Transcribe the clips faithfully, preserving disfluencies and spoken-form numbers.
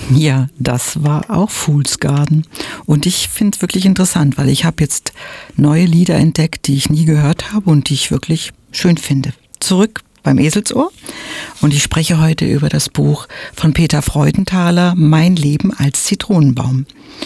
Ja, das war auch Fool's Garden. Und ich finde es wirklich interessant, weil ich habe jetzt neue Lieder entdeckt, die ich nie gehört habe und die ich wirklich schön finde. Zurück beim Eselsohr. Und ich spreche heute über das Buch von Peter Freudenthaler, Mein Leben als Zitronenbaum.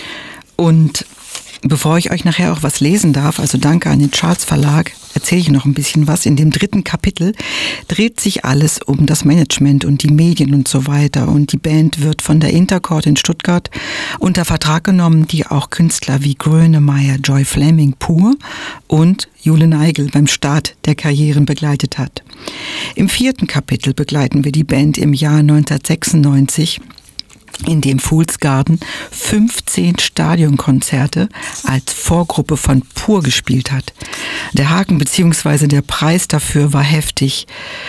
Und bevor ich euch nachher auch was lesen darf, also danke an den Charles Verlag, erzähle ich noch ein bisschen was. In dem dritten Kapitel dreht sich alles um das Management und die Medien und so weiter. Und die Band wird von der Intercord in Stuttgart unter Vertrag genommen, die auch Künstler wie Grönemeyer, Joy Fleming, Pur und Jule Neigel beim Start der Karrieren begleitet hat. Im vierten Kapitel begleiten wir die Band im Jahr neunzehnhundertsechsundneunzig, in dem Fool's Garden fünfzehn Stadionkonzerte als Vorgruppe von Pur gespielt hat. Der Haken bzw. der Preis dafür war heftig.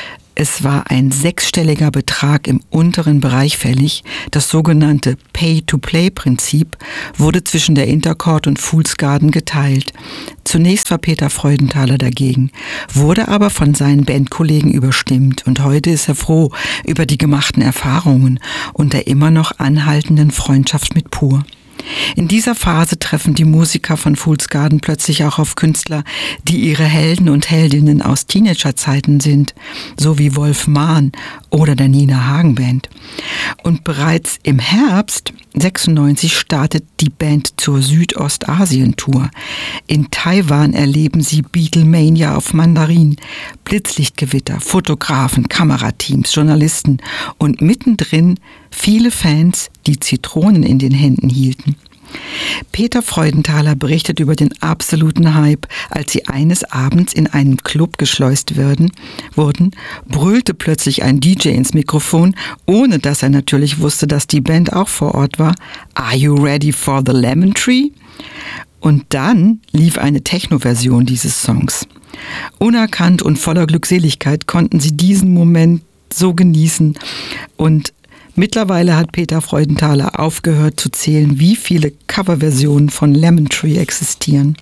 Es war ein sechsstelliger Betrag im unteren Bereich fällig. Das sogenannte Pay-to-Play-Prinzip wurde zwischen der Intercord und Fool's Garden geteilt. Zunächst war Peter Freudenthaler dagegen, wurde aber von seinen Bandkollegen überstimmt und heute ist er froh über die gemachten Erfahrungen und der immer noch anhaltenden Freundschaft mit Pur. In dieser Phase treffen die Musiker von Fool's Garden plötzlich auch auf Künstler, die ihre Helden und Heldinnen aus Teenagerzeiten sind, so wie Wolf Mahn oder der Nina Hagen Band. Und bereits im Herbst sechsundneunzig startet die Band zur Südostasien-Tour. In Taiwan erleben sie Beatlemania auf Mandarin, Blitzlichtgewitter, Fotografen, Kamerateams, Journalisten und mittendrin viele Fans, die Zitronen in den Händen hielten. Peter Freudenthaler berichtet über den absoluten Hype, als sie eines Abends in einen Club geschleust werden, wurden, brüllte plötzlich ein D J ins Mikrofon, ohne dass er natürlich wusste, dass die Band auch vor Ort war. Are you ready for the Lemon Tree? Und dann lief eine Techno-Version dieses Songs. Unerkannt und voller Glückseligkeit konnten sie diesen Moment so genießen und mittlerweile hat Peter Freudenthaler aufgehört zu zählen, wie viele Coverversionen von Lemon Tree existieren.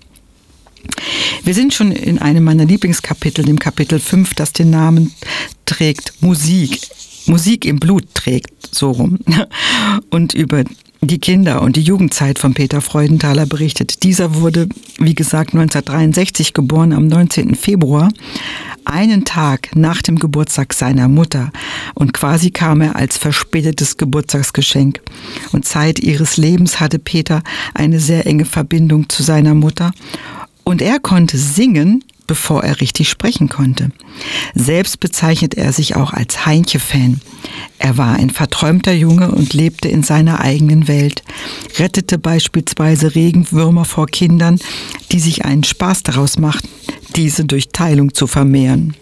Wir sind schon in einem meiner Lieblingskapitel, dem Kapitel fünf, das den Namen trägt Musik. Musik im Blut trägt, so rum. Und über die Kinder- und die Jugendzeit von Peter Freudenthaler berichtet. Dieser wurde, wie gesagt, neunzehnhundertdreiundsechzig geboren, am neunzehnten Februar, einen Tag nach dem Geburtstag seiner Mutter. Und quasi kam er als verspätetes Geburtstagsgeschenk. Und Zeit ihres Lebens hatte Peter eine sehr enge Verbindung zu seiner Mutter. Und er konnte singen, bevor er richtig sprechen konnte. Selbst bezeichnet er sich auch als Heintje-Fan. Er war ein verträumter Junge und lebte in seiner eigenen Welt, rettete beispielsweise Regenwürmer vor Kindern, die sich einen Spaß daraus machten, diese durch Teilung zu vermehren.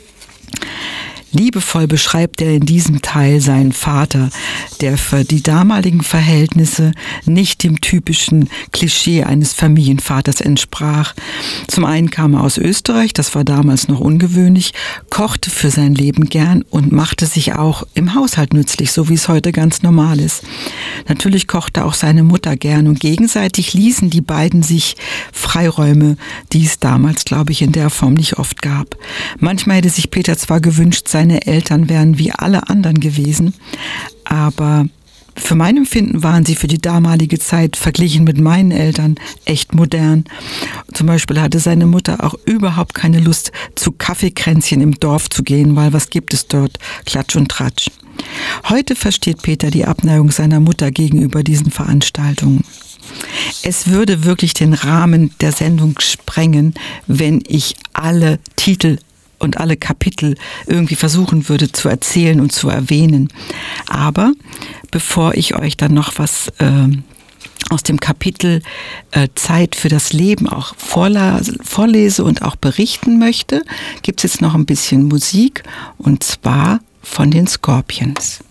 Liebevoll beschreibt er in diesem Teil seinen Vater, der für die damaligen Verhältnisse nicht dem typischen Klischee eines Familienvaters entsprach. Zum einen kam er aus Österreich, das war damals noch ungewöhnlich, kochte für sein Leben gern und machte sich auch im Haushalt nützlich, so wie es heute ganz normal ist. Natürlich kochte auch seine Mutter gern und gegenseitig ließen die beiden sich Freiräume, die es damals, glaube ich, in der Form nicht oft gab. Manchmal hätte sich Peter zwar gewünscht, seine Eltern wären wie alle anderen gewesen, aber für mein Empfinden waren sie für die damalige Zeit verglichen mit meinen Eltern echt modern. Zum Beispiel hatte seine Mutter auch überhaupt keine Lust, zu Kaffeekränzchen im Dorf zu gehen, weil was gibt es dort? Klatsch und Tratsch. Heute versteht Peter die Abneigung seiner Mutter gegenüber diesen Veranstaltungen. Es würde wirklich den Rahmen der Sendung sprengen, wenn ich alle Titel und alle Kapitel irgendwie versuchen würde zu erzählen und zu erwähnen. Aber bevor ich euch dann noch was äh, aus dem Kapitel äh, Zeit für das Leben auch vorlese, vorlese und auch berichten möchte, gibt es jetzt noch ein bisschen Musik und zwar von den Scorpions.